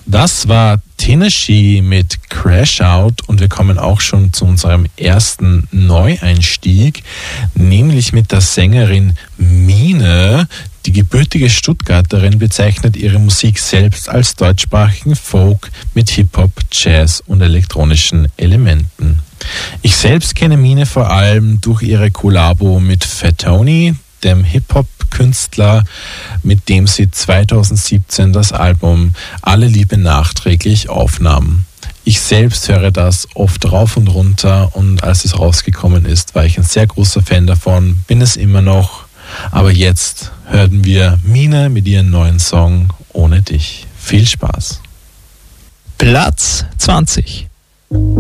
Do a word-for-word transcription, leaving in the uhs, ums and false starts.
Das war Tennessee mit Crash Out und wir kommen auch schon zu unserem ersten Neueinstieg, nämlich mit der Sängerin Mine. Die gebürtige Stuttgarterin bezeichnet ihre Musik selbst als deutschsprachigen Folk mit Hip-Hop, Jazz und elektronischen Elementen. Ich selbst kenne Mine vor allem durch ihre Kollabo mit Fat Tony, dem Hip-Hop-Künstler, mit dem sie zweitausendsiebzehn das Album Alle Liebe nachträglich aufnahm. Ich selbst höre das oft rauf und runter und als es rausgekommen ist, war ich ein sehr großer Fan davon, bin es immer noch. Aber jetzt hören wir Mine mit ihrem neuen Song Ohne dich. Viel Spaß. Platz zwanzig.